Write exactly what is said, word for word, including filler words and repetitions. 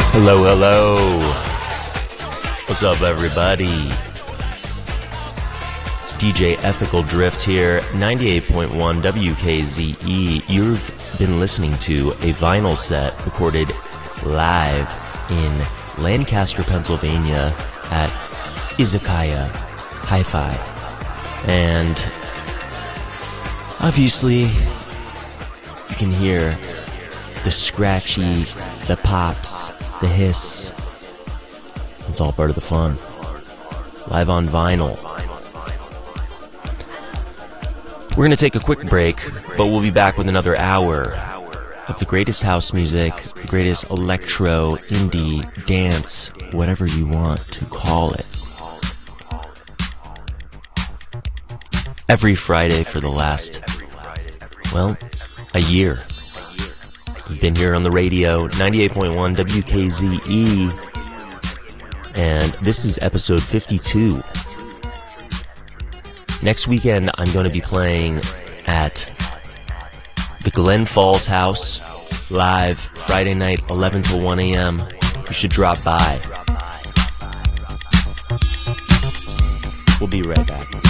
Hello, hello. What's up, everybody? It's D J Ethical Drift here, ninety-eight point one W K Z E. You've been listening to a vinyl set recorded live in Lancaster, Pennsylvania at Izakaya Hi-Fi. And obviously, you can hear the scratchy, the pops, the hiss. It's all part of the fun. Live on vinyl. We're going to take a quick break, but we'll be back with another hour of the greatest house music, the greatest electro, indie, dance, whatever you want to call it. Every Friday for the last, well, a year. We've been here on the radio, ninety-eight point one W K Z E, and this is episode fifty-two. Next weekend, I'm going to be playing at the Glen Falls House, live, Friday night, eleven to one a.m. You should drop by. We'll be right back.